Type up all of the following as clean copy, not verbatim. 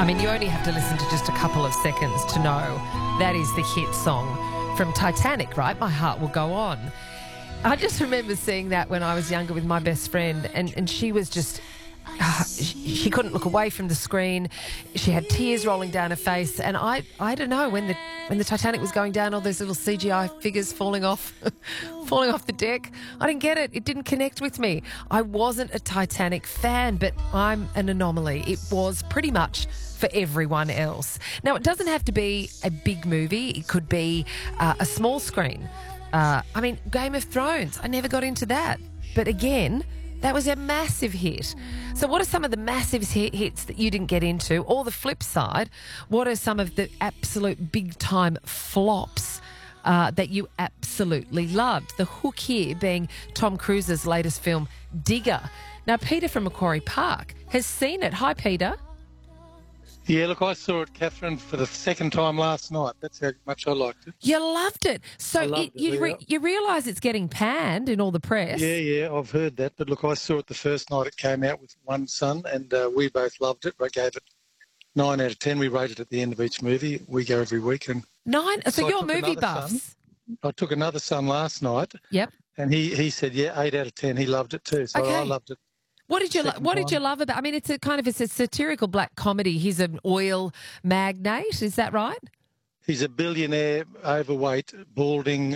I mean, you only have to listen to just a couple of seconds to know that is the hit song from Titanic, right? My Heart Will Go On. I just remember seeing that when I was younger with my best friend, and she was just... she couldn't look away from the screen. She had tears rolling down her face, and I don't know, when the Titanic was going down, all those little CGI figures falling off the deck, I didn't get it. It didn't connect with me. I wasn't a Titanic fan, but I'm an anomaly. It was pretty much for everyone else. Now, it doesn't have to be a big movie. It could be a small screen. I mean, Game of Thrones, I never got into that. But again, that was a massive hit. So what are some of the massive hits that you didn't get into? Or the flip side, what are some of the absolute big-time flops that you absolutely loved? The hook here being Tom Cruise's latest film, Digger. Now, Peter from Macquarie Park has seen it. Hi, Peter. Yeah, look, I saw it, Catherine, for the second time last night. That's how much I liked it. You loved it. So you realise it's getting panned in all the press. Yeah, I've heard that. But look, I saw it the first night it came out with one son, and we both loved it. I gave it 9 out of 10. We rate it at the end of each movie. We go every week. And 9? So you're movie buffs. I took another son last night. Yep. And he said, 8 out of 10. He loved it too. So okay. I loved it. What did you love about? I mean, it's a satirical black comedy. He's an oil magnate, is that right? He's a billionaire, overweight, balding,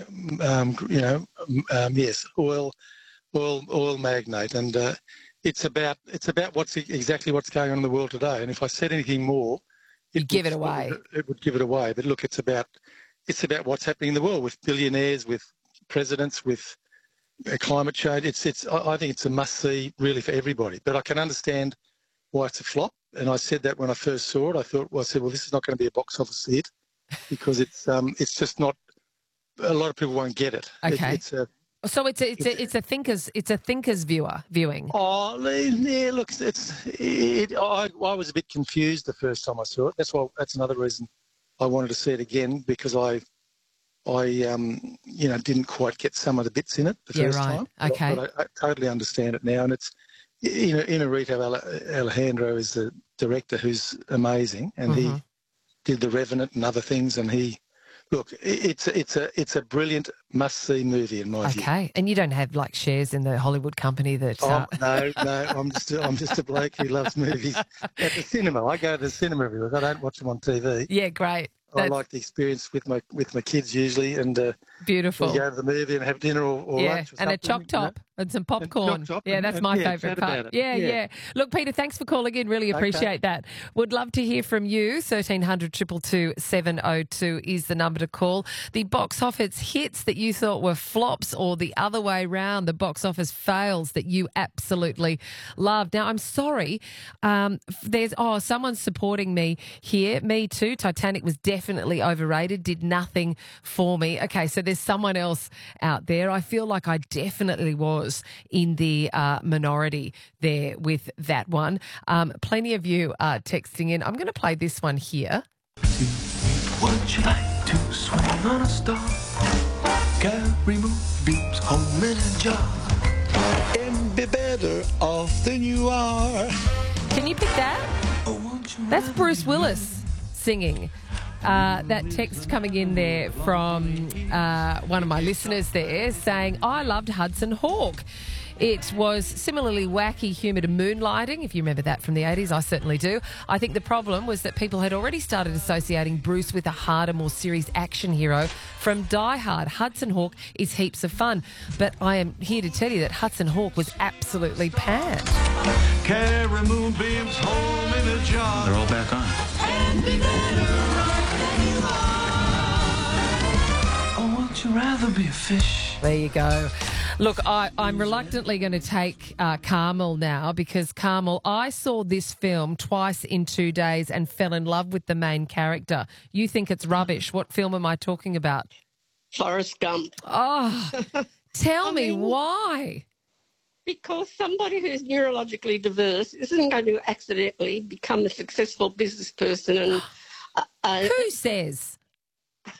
yes, oil magnate, and it's about exactly what's going on in the world today. And if I said anything more, it would give it away. But look, it's about what's happening in the world with billionaires, with presidents, with climate change. I think it's a must-see really for everybody. But I can understand why it's a flop. And I said that when I first saw it. I said, well, this is not going to be a box office hit because it's just not. A lot of people won't get it. Okay. So it's a thinker's viewing. Oh yeah, look, I was a bit confused the first time I saw it. That's another reason I wanted to see it again, because I didn't quite get some of the bits in it the first time. Okay. But I totally understand it now. And it's, Inarritu Alejandro is the director, who's amazing. And he did The Revenant and other things. And it's a brilliant must-see movie in my view. Okay. And you don't have like shares in the Hollywood company that... No. I'm just a bloke who loves movies at the cinema. I go to the cinema every week. I don't watch them on TV. Yeah, great. I like the experience with my kids usually, and beautiful. We go to the movie and have dinner or lunch or something. And a choc top and some popcorn. That's my favourite part. Yeah. Look, Peter, thanks for calling in. Really appreciate that. Would love to hear from you. 1300 222 702 is the number to call. The box office hits that you thought were flops, or the other way round, the box office fails that you absolutely loved. Now, I'm sorry. Someone's supporting me here. Me too. Titanic was definitely overrated, did nothing for me. Okay, so there's someone else out there. I feel like I definitely was in the minority there with that one. Plenty of you are texting in. I'm going to play this one here. Would you like to swing on a star? Carry moonbeams home in a jar and be better off than you are. Can you pick that? That's Bruce Willis singing. That text coming in there from one of my listeners there saying, I loved Hudson Hawk. It was similarly wacky humour to Moonlighting, if you remember that from the 80s. I certainly do. I think the problem was that people had already started associating Bruce with a harder, more serious action hero from Die Hard. Hudson Hawk is heaps of fun, but I am here to tell you that Hudson Hawk was absolutely panned. Carry moonbeams home in a jar. They're all back on. And be better. Would you rather be a fish? There you go. Look, I'm reluctantly going to take Carmel now, because Carmel, I saw this film twice in 2 days and fell in love with the main character. You think it's rubbish. What film am I talking about? Forrest Gump. Oh, tell me why. Because somebody who's neurologically diverse isn't going to accidentally become a successful business person. And who says?